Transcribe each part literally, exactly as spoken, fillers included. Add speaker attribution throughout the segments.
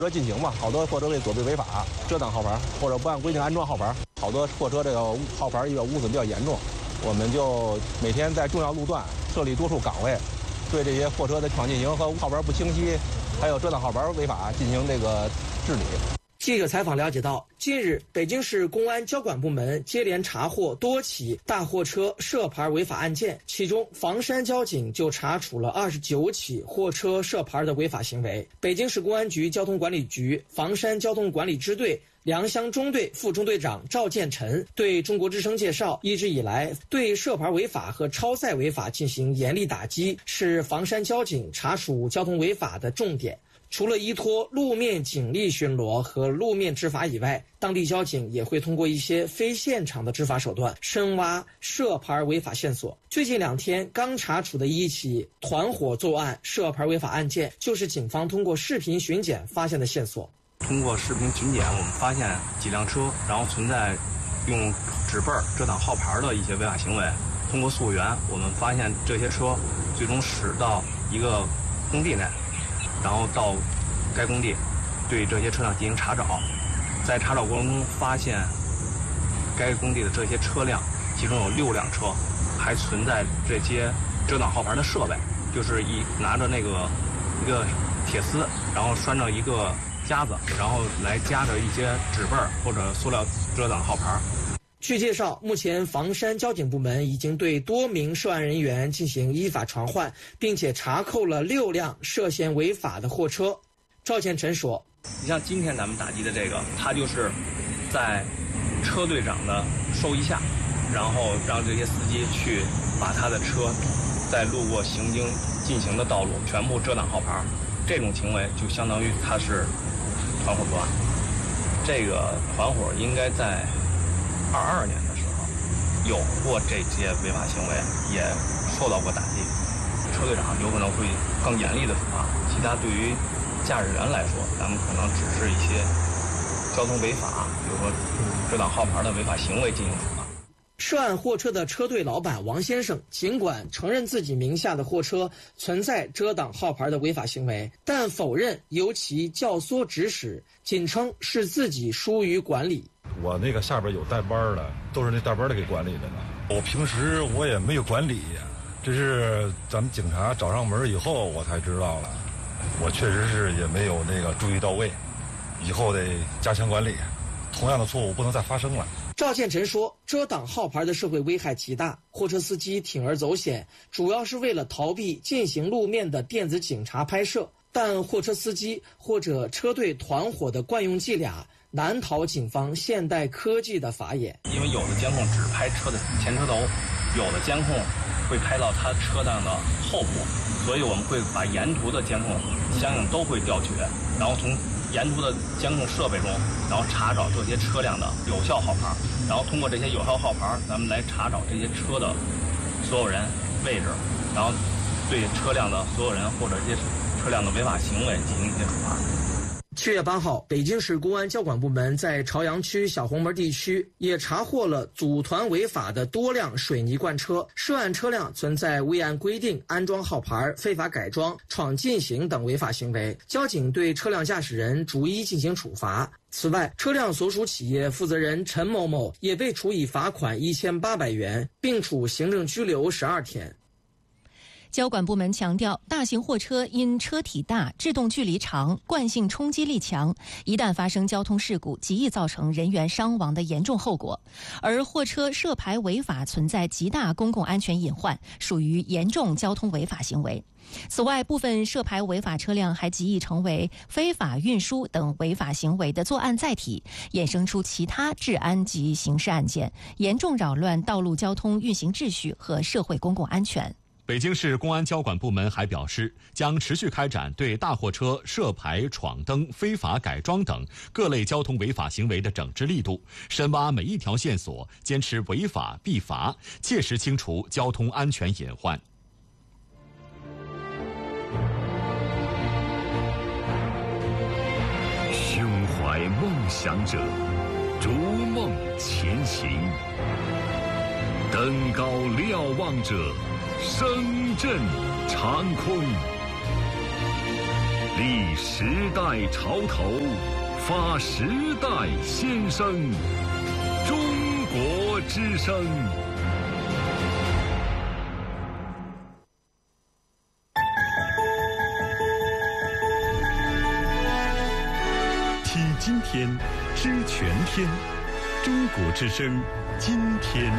Speaker 1: 车进行嘛，好多货车为躲避违法遮挡号牌，或者不按规定安装号牌，好多货车这个号牌一个污损比较严重。我们就每天在重要路段设立多处岗位，对这些货车的闯进行和号牌不清晰，还有遮挡号牌违法进行这个治理。
Speaker 2: 记者采访了解到，近日北京市公安交管部门接连查获多起大货车涉牌违法案件，其中房山交警就查处了二十九起货车涉牌的违法行为。北京市公安局交通管理局房山交通管理支队良乡中队副中队长赵建臣对中国之声介绍，一直以来对涉牌违法和超载违法进行严厉打击，是房山交警查处交通违法的重点。除了依托路面警力巡逻和路面执法以外，当地交警也会通过一些非现场的执法手段深挖涉牌违法线索。最近两天刚查处的一起团伙作案涉牌违法案件，就是警方通过视频巡检发现的线索。
Speaker 3: 通过视频巡检，我们发现几辆车，然后存在用纸背遮挡号牌的一些违法行为。通过溯源，我们发现这些车最终驶到一个工地内，然后到该工地对这些车辆进行查找，在查找过程中发现该工地的这些车辆，其中有六辆车还存在这些遮挡号牌的设备，就是一拿着那个一个铁丝，然后拴着一个夹子，然后来夹着一些纸背或者塑料遮挡号牌。
Speaker 2: 据介绍，目前房山交警部门已经对多名涉案人员进行依法传唤，并且查扣了六辆涉嫌违法的货车。赵建臣说：“
Speaker 3: 你像今天咱们打击的这个，他就是在车队长的授意下，然后让这些司机去把他的车在路过行经进行的道路全部遮挡号牌，这种行为就相当于他是团伙作案。这个团伙应该在二二年的时候有过这些违法行为，也受到过打击，车队长有可能会更严厉的处罚。其他对于驾驶员来说，咱们可能只是一些交通违法，比如说遮挡号牌的违法行为进行处罚。”
Speaker 2: 涉案货车的车队老板王先生尽管承认自己名下的货车存在遮挡号牌的违法行为，但否认由其教唆指使，仅称是自己疏于管理。
Speaker 4: 我那个下边有带班的，都是那带班的给管理的呢。我平时我也没有管理，这是咱们警察找上门以后我才知道了。我确实是也没有那个注意到位，以后得加强管理，同样的错误不能再发生了。
Speaker 2: 赵建臣说，遮挡号牌的社会危害极大，货车司机铤而走险，主要是为了逃避进行路面的电子警察拍摄，但货车司机或者车队团伙的惯用伎俩难逃警方现代科技的法眼。
Speaker 3: 因为有的监控只拍车的前车头，有的监控会拍到他车辆的后部，所以我们会把沿途的监控相应都会调取，然后从沿途的监控设备中，然后查找这些车辆的有效号牌，然后通过这些有效号牌，咱们来查找这些车的所有人位置，然后对车辆的所有人或者这些车辆的违法行为进行一些处罚。
Speaker 2: 七月八号，北京市公安交管部门在朝阳区小红门地区也查获了组团违法的多辆水泥罐车，涉案车辆存在未按规定安装号牌、非法改装、闯禁行等违法行为。交警对车辆驾驶人逐一进行处罚。此外，车辆所属企业负责人陈某某也被处以罚款一千八百元，并处行政拘留十二天。
Speaker 5: 交管部门强调，大型货车因车体大、制动距离长、惯性冲击力强，一旦发生交通事故，极易造成人员伤亡的严重后果。而货车涉牌违法存在极大公共安全隐患，属于严重交通违法行为。此外，部分涉牌违法车辆还极易成为非法运输等违法行为的作案载体，衍生出其他治安及刑事案件，严重扰乱道路交通运行秩序和社会公共安全。
Speaker 6: 北京市公安交管部门还表示，将持续开展对大货车涉牌、闯灯、非法改装等各类交通违法行为的整治力度，深挖每一条线索，坚持违法必罚，切实清除交通安全隐患。
Speaker 7: 胸怀梦想者，逐梦前行；登高瞭望者，声震长空。 立时代潮头，发时代先声。中国之声。听今天，知全天。中国之声，今天。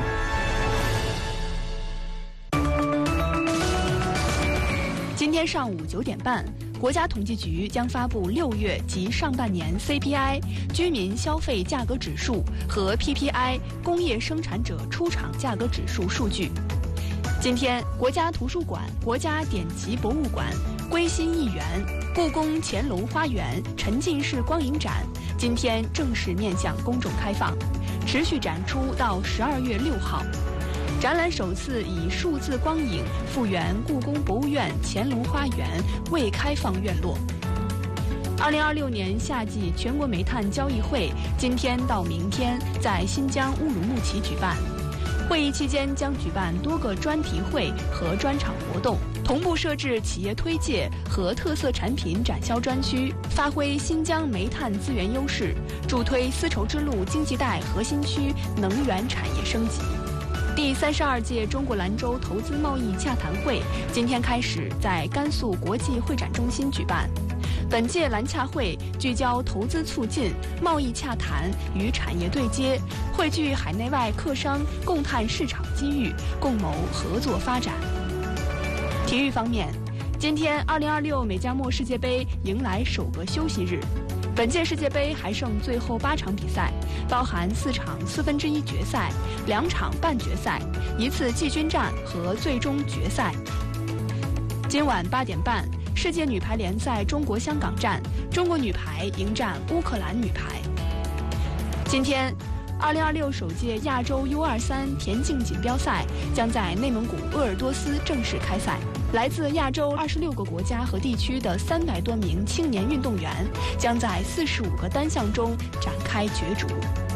Speaker 8: 今天上午九点半，国家统计局将发布六月及上半年 C P I 居民消费价格指数和 P P I 工业生产者出厂价格指数数据。今天，国家图书馆、国家典籍博物馆、归心艺园、故宫乾隆花园沉浸式光影展今天正式面向公众开放，持续展出到十二月六号。展览首次以数字光影复原故宫博物院乾隆花园未开放院落。二零二六年夏季全国煤炭交易会今天到明天在新疆乌鲁木齐举办。会议期间将举办多个专题会和专场活动，同步设置企业推介和特色产品展销专区，发挥新疆煤炭资源优势，助推丝绸之路经济带核心区能源产业升级。第三十二届中国兰州投资贸易洽谈会今天开始在甘肃国际会展中心举办。本届兰洽会聚焦投资促进、贸易洽谈与产业对接，汇聚海内外客商共探市场机遇，共谋合作发展。体育方面，今天二零二六美加墨世界杯迎来首个休息日。本届世界杯还剩最后八场比赛，包含四场四分之一决赛、两场半决赛、一次季军战和最终决赛。今晚八点半，世界女排联赛中国香港站，中国女排迎战乌克兰女排。今天，二零二六首届亚洲 U 二三田径锦标赛将在内蒙古鄂尔多斯正式开赛。来自亚洲二十六个国家和地区的三百多名青年运动员将在四十五个单项中展开角逐。